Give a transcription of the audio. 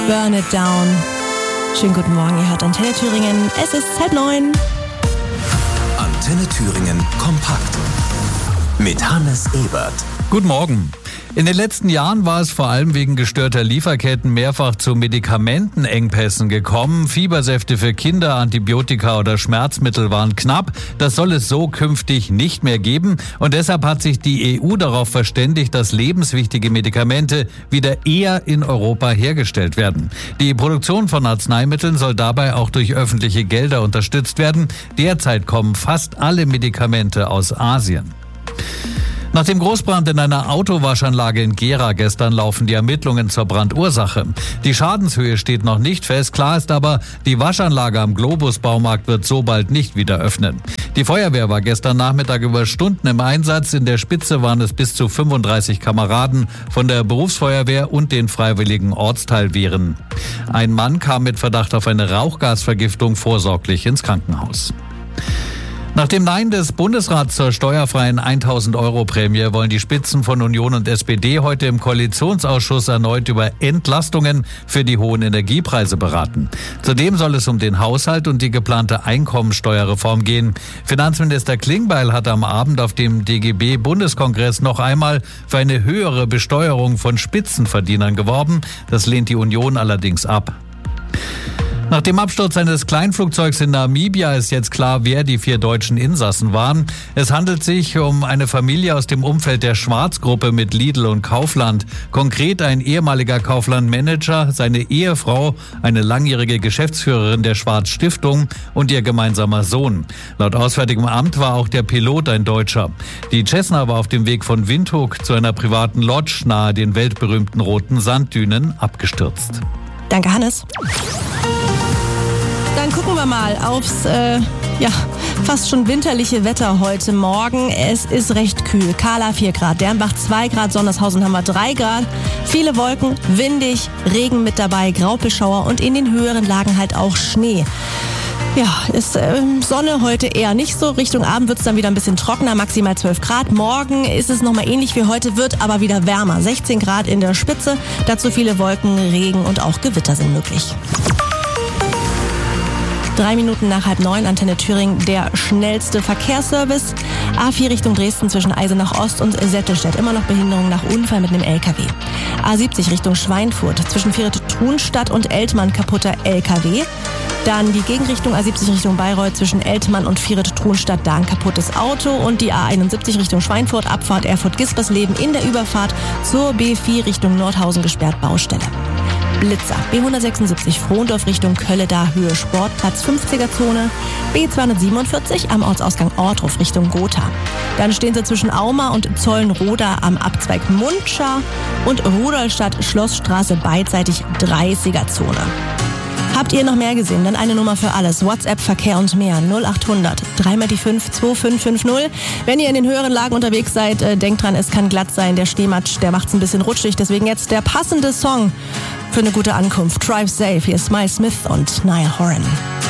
Burn It Down. Schönen guten Morgen, ihr hört Antenne Thüringen. Es ist 8:30. Antenne Thüringen kompakt mit Hannes Ebert. Guten Morgen. In den letzten Jahren war es vor allem wegen gestörter Lieferketten mehrfach zu Medikamentenengpässen gekommen. Fiebersäfte für Kinder, Antibiotika oder Schmerzmittel waren knapp. Das soll es so künftig nicht mehr geben. Und deshalb hat sich die EU darauf verständigt, dass lebenswichtige Medikamente wieder eher in Europa hergestellt werden. Die Produktion von Arzneimitteln soll dabei auch durch öffentliche Gelder unterstützt werden. Derzeit kommen fast alle Medikamente aus Asien. Nach dem Großbrand in einer Autowaschanlage in Gera gestern laufen die Ermittlungen zur Brandursache. Die Schadenshöhe steht noch nicht fest. Klar ist aber, die Waschanlage am Globus-Baumarkt wird so bald nicht wieder öffnen. Die Feuerwehr war gestern Nachmittag über Stunden im Einsatz. In der Spitze waren es bis zu 35 Kameraden von der Berufsfeuerwehr und den freiwilligen Ortsteilwehren. Ein Mann kam mit Verdacht auf eine Rauchgasvergiftung vorsorglich ins Krankenhaus. Nach dem Nein des Bundesrats zur steuerfreien 1.000-Euro-Prämie wollen die Spitzen von Union und SPD heute im Koalitionsausschuss erneut über Entlastungen für die hohen Energiepreise beraten. Zudem soll es um den Haushalt und die geplante Einkommensteuerreform gehen. Finanzminister Klingbeil hat am Abend auf dem DGB-Bundeskongress noch einmal für eine höhere Besteuerung von Spitzenverdienern geworben. Das lehnt die Union allerdings ab. Nach dem Absturz eines Kleinflugzeugs in Namibia ist jetzt klar, wer die 4 deutschen Insassen waren. Es handelt sich um eine Familie aus dem Umfeld der Schwarz-Gruppe mit Lidl und Kaufland. Konkret ein ehemaliger Kaufland-Manager, seine Ehefrau, eine langjährige Geschäftsführerin der Schwarz-Stiftung und ihr gemeinsamer Sohn. Laut Auswärtigem Amt war auch der Pilot ein Deutscher. Die Cessna war auf dem Weg von Windhoek zu einer privaten Lodge nahe den weltberühmten roten Sanddünen abgestürzt. Danke, Hannes. Dann gucken wir mal aufs fast schon winterliche Wetter heute Morgen. Es ist recht kühl. Kahla 4 Grad, Dernbach 2 Grad, Sondershausen haben wir 3 Grad. Viele Wolken, windig, Regen mit dabei, Graupelschauer und in den höheren Lagen halt auch Schnee. Ja, ist Sonne heute eher nicht so. Richtung Abend wird es dann wieder ein bisschen trockener, maximal 12 Grad. Morgen ist es nochmal ähnlich wie heute, wird aber wieder wärmer. 16 Grad in der Spitze, dazu viele Wolken, Regen und auch Gewitter sind möglich. 3 Minuten nach 8:30, Antenne Thüringen, der schnellste Verkehrsservice. A4 Richtung Dresden zwischen Eisenach Ost und Settelstedt. Immer noch Behinderung nach Unfall mit einem LKW. A70 Richtung Schweinfurt zwischen Vieret-Thunstadt und Eltmann kaputter LKW. Dann die Gegenrichtung A70 Richtung Bayreuth zwischen Eltmann und Vieret-Thunstadt, da ein kaputtes Auto. Und die A71 Richtung Schweinfurt, Abfahrt Erfurt-Gispersleben in der Überfahrt zur B4 Richtung Nordhausen gesperrt, Baustelle. Blitzer, B176 Frohndorf Richtung Kölle, da Höhe Sportplatz 50er-Zone, B247 am Ortsausgang Ortruf Richtung Gotha. Dann stehen sie zwischen Auma und Zollenroda am Abzweig Mundscha und Rudolstadt Schlossstraße beidseitig 30er-Zone. Habt ihr noch mehr gesehen? Dann eine Nummer für alles. WhatsApp, Verkehr und mehr. 0800 3x5 2550. Wenn ihr in den höheren Lagen unterwegs seid, denkt dran, es kann glatt sein. Der Schneematsch, der macht's ein bisschen rutschig. Deswegen jetzt der passende Song für eine gute Ankunft. Drive Safe. Hier ist Smile Smith und Niall Horan.